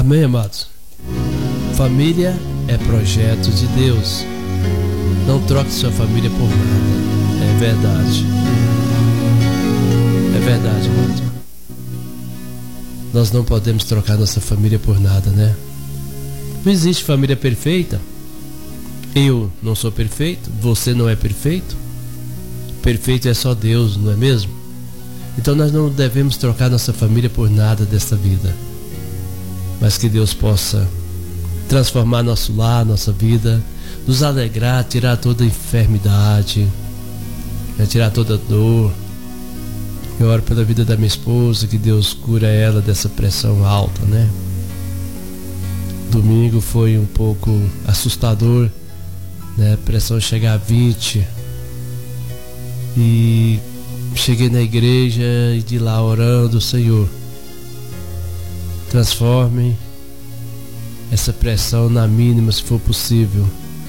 Amém, amados? Família é projeto de Deus. Não troque sua família por nada. É verdade. É verdade, amado. Nós não podemos trocar nossa família por nada, né? Não existe família perfeita. Eu não sou perfeito. Você não é perfeito. Perfeito é só Deus, não é mesmo? Então nós não devemos trocar nossa família por nada desta vida. Mas que Deus possa transformar nosso lar, nossa vida, nos alegrar, tirar toda a enfermidade, tirar toda a dor. Eu oro pela vida da minha esposa, que Deus cura ela dessa pressão alta, né? Domingo foi um pouco assustador, né? A pressão chegar a 20. E cheguei na igreja e de lá orando: Senhor, transforme essa pressão na mínima, se for possível.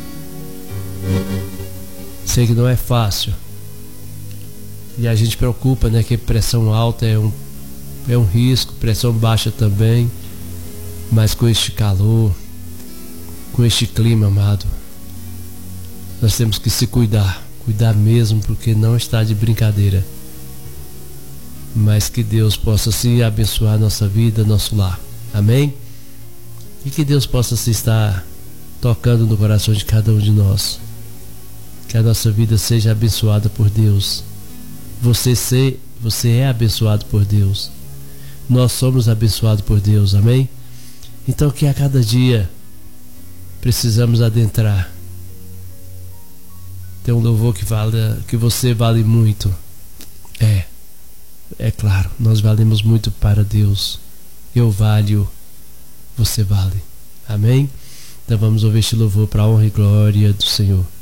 Sei que não é fácil. E a gente preocupa, né? Que pressão alta é um risco, pressão baixa também. Mas com este calor, com este clima, amado, nós temos que se cuidar. Cuidar mesmo, porque não está de brincadeira. Mas que Deus possa se abençoar nossa vida, nosso lar. Amém? E que Deus possa se estar tocando no coração de cada um de nós. Que a nossa vida seja abençoada por Deus. Você é abençoado por Deus. Nós somos abençoados por Deus. Amém? Então que a cada dia precisamos adentrar. Tem um louvor que você vale muito. É claro, nós valemos muito para Deus. Eu valho, você vale. Amém? Então vamos ouvir este louvor para a honra e glória do Senhor.